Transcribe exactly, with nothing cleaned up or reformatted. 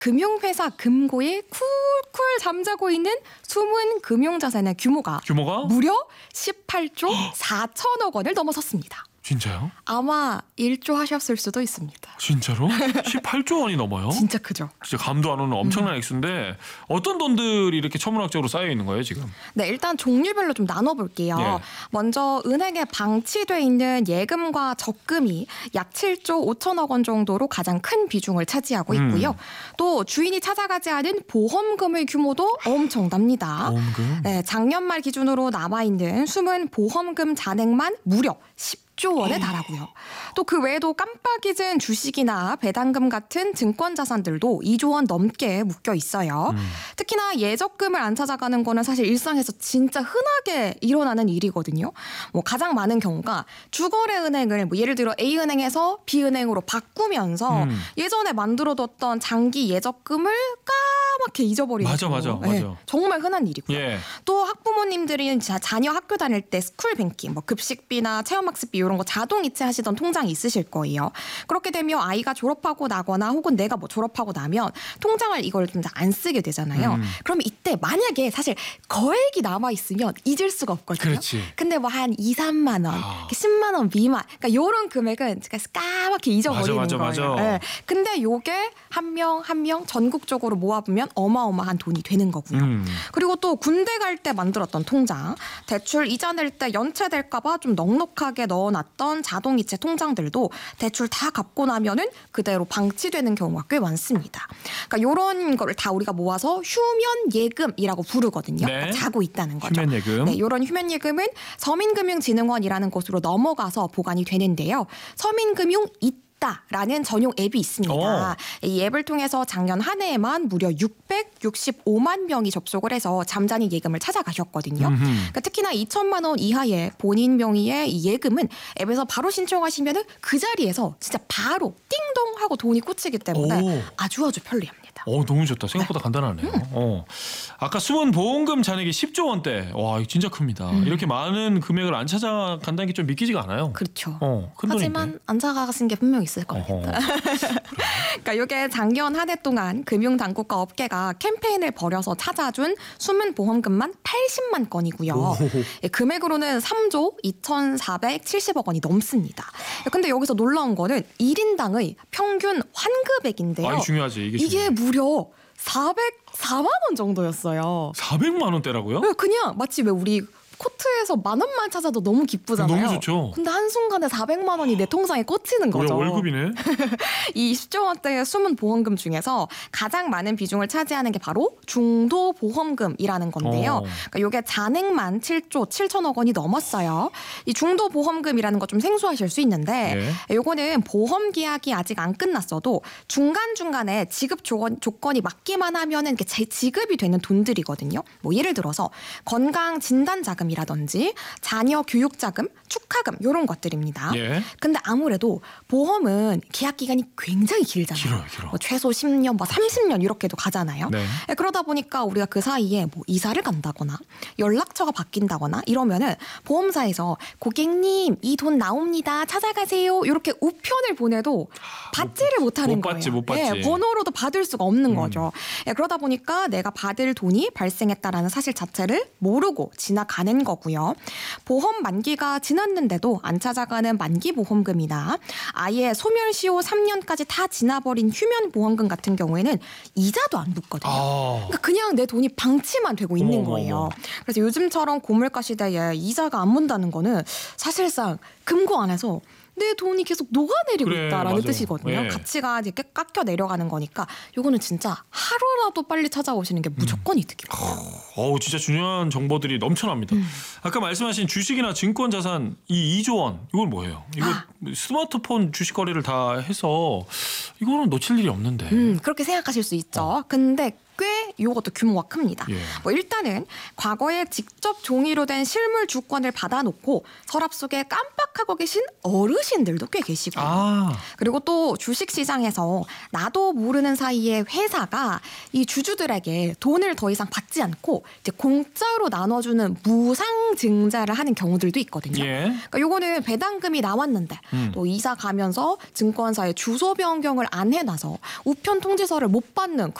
금융회사 금고에 쿨쿨 잠자고 있는 숨은 금융자산의 규모가, 규모가? 무려 십팔조 사천억 원을 넘어섰습니다. 진짜요? 아마 일조 하셨을 수도 있습니다. 진짜로? 십팔조 원이 넘어요? 진짜 크죠. 진짜 감도 안 오는 엄청난 음. 액수인데 어떤 돈들이 이렇게 천문학적으로 쌓여 있는 거예요 지금? 네, 일단 종류별로 좀 나눠볼게요. 예. 먼저 은행에 방치돼 있는 예금과 적금이 약 칠조 오천억 원 정도로 가장 큰 비중을 차지하고 있고요. 음. 또 주인이 찾아가지 않은 보험금의 규모도 엄청납니다. 보험금? 네, 작년 말 기준으로 남아있는 숨은 보험금 잔액만 무려 십조 원에 달하고요. 또 그 외에도 깜빡 잊은 주식이나 배당금 같은 증권 자산들도 이조 원 넘게 묶여 있어요. 음. 특히나 예적금을 안 찾아가는 거는 사실 일상에서 진짜 흔하게 일어나는 일이거든요. 뭐 가장 많은 경우가 주거래은행을 뭐 예를 들어 A은행에서 B은행으로 바꾸면서 음. 예전에 만들어뒀던 장기 예적금을 까맣게 잊어버리는 맞아, 맞아, 네, 맞아. 정말 흔한 일이고요. 예. 또 학부모님들이 자녀 학교 다닐 때 스쿨뱅킹, 뭐 급식비나 체험학습비 이런 거 자동 이체하시던 통장이 있으실 거예요. 그렇게 되면 아이가 졸업하고 나거나 혹은 내가 뭐 졸업하고 나면 통장을 이걸 좀 안 쓰게 되잖아요. 음. 그러면 이때 만약에 사실 거액이 남아 있으면 잊을 수가 없거든요. 그렇지. 근데 뭐 한 이, 삼만 원, 아. 십만 원 미만, 그러니까 이런 금액은 까맣게 잊어버리는 맞아, 맞아, 거예요. 맞아. 네. 근데 요게 한 명 한 명 전국적으로 모아보면 어마어마한 돈이 되는 거고요. 음. 그리고 또 군대 갈 때 만들었던 통장, 대출 이자 낼 때 연체될까 봐 좀 넉넉하게 넣어놨던 자동이체 통장들도 대출 다 갚고 나면은 그대로 방치되는 경우가 꽤 많습니다. 그러니까 이런 거를 다 우리가 모아서 휴면 예금이라고 부르거든요. 네. 그러니까 자고 있다는 거죠. 휴면 예금. 네, 이런 휴면 예금은 서민금융진흥원이라는 곳으로 넘어가서 보관이 되는데요. 서민금융 이 라는 전용 앱이 있습니다. 오. 이 앱을 통해서 작년 한 해에만 무려 육백육십오만 명이 접속을 해서 잠자니 예금을 찾아가셨거든요. 그러니까 특히나 이천만 원 이하의 본인 명의의 이 예금은 앱에서 바로 신청하시면 그 자리에서 진짜 바로 띵동 하고 돈이 꽂히기 때문에 오. 아주 아주 편리합니다. 어, 너무 좋다. 생각보다 네. 간단하네요. 음. 어. 아까 숨은 보험금 잔액이 십조 원대. 와, 이거 진짜 큽니다. 음. 이렇게 많은 금액을 안 찾아간다는 게 좀 믿기지가 않아요. 그렇죠. 어, 큰 하지만 돈인데. 안 찾아가신 게 분명 있을 겁니다. 그러니까 이게 작년 한 해 동안 금융당국과 업계가 캠페인을 벌여서 찾아준 숨은 보험금만 팔십만 건이고요. 오호호. 금액으로는 삼조 이천사백칠십억 원이 넘습니다. 근데 여기서 놀라운 거는 일 인당의 평균 환급액인데요. 아, 중요하지. 이게, 이게 무려 사백사만 원 정도였어요. 사백만 원대라고요? 그냥 마치 왜 우리 코트에서 만 원만 찾아도 너무 기쁘잖아요. 너무 좋죠. 근데 한순간에 사백만 원이 내 통장에 꽂히는 거죠. 월급이네. 이 십조 원대의 숨은 보험금 중에서 가장 많은 비중을 차지하는 게 바로 중도보험금이라는 건데요. 어. 그러니까 이게 잔액만 칠조 칠천억 원이 넘었어요. 이 중도보험금이라는 거 좀 생소하실 수 있는데 예. 요거는 보험 계약이 아직 안 끝났어도 중간중간에 지급 조건, 조건이 맞기만 하면은 이게 지급이 되는 돈들이거든요. 뭐 예를 들어서 건강진단자금 이라든지 자녀 교육자금, 축하금 이런 것들입니다. 예. 근데 아무래도 보험은 계약 기간이 굉장히 길잖아요. 길어요, 길어. 뭐 최소 십 년, 뭐 삼십 년 이렇게도 가잖아요. 네. 그러다 보니까 우리가 그 사이에 뭐 이사를 간다거나 연락처가 바뀐다거나 이러면은 보험사에서 고객님 이 돈 나옵니다. 찾아가세요. 이렇게 우편을 보내도 받지를 못, 못하는 못 거예요. 받지, 못 받지. 예, 번호로도 받을 수가 없는 음. 거죠. 예, 그러다 보니까 내가 받을 돈이 발생했다라는 사실 자체를 모르고 지나가는 거고요. 보험 만기가 지났는데도 안 찾아가는 만기 보험금이나 아예 소멸시효 삼 년까지 다 지나버린 휴면 보험금 같은 경우에는 이자도 안 붙거든요. 아. 그러니까 그냥 내 돈이 방치만 되고 있는 거예요. 그래서 요즘처럼 고물가 시대에 이자가 안 문다는 거는 사실상 금고 안에서 내 돈이 계속 녹아내리고 그래, 있다라는 맞아. 뜻이거든요. 네. 가치가 이렇게 깎여 내려가는 거니까 요거는 진짜 하루라도 빨리 찾아오시는 게 무조건 이득입니다. 어우, 진짜 중요한 정보들이 넘쳐납니다. 음. 아까 말씀하신 주식이나 증권 자산 이 이조 원 이건 뭐예요? 이거 아. 스마트폰 주식 거래를 다 해서 이거는 놓칠 일이 없는데. 음, 그렇게 생각하실 수 있죠. 어. 근데 꽤 이것도 규모가 큽니다. 예. 뭐 일단은 과거에 직접 종이로 된 실물 주권을 받아놓고 서랍 속에 깜빡하고 계신 어르신들도 꽤 계시고요. 아, 그리고 또 주식시장에서 나도 모르는 사이에 회사가 이 주주들에게 돈을 더 이상 받지 않고 이제 공짜로 나눠주는 무상증자를 하는 경우들도 있거든요. 예. 그러니까 요거는 배당금이 나왔는데 음. 또 이사 가면서 증권사에 주소 변경을 안 해놔서 우편 통지서를 못 받는